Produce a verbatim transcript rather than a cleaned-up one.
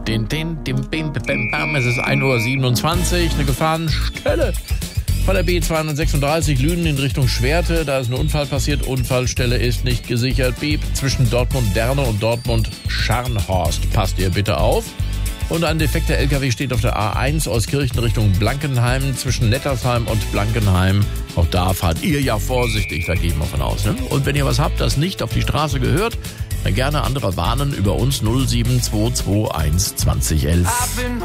Den, den, den, bim, bim, bam. Es ist ein Uhr siebenundzwanzig, eine Gefahrenstelle von der B zweihundertsechsunddreißig Lünen in Richtung Schwerte. Da ist ein Unfall passiert. Unfallstelle ist nicht gesichert. Beep, zwischen Dortmund-Derne und Dortmund-Scharnhorst. Passt ihr bitte auf. Und ein defekter L K W steht auf der A eins aus Kirchen Richtung Blankenheim zwischen Nettersheim und Blankenheim. Auch da fahrt ihr ja vorsichtig, da gehe ich mal von aus. Ne? Und wenn ihr was habt, das nicht auf die Straße gehört, dann gerne andere warnen über uns null sieben zwei zwei eins zwanzig elf.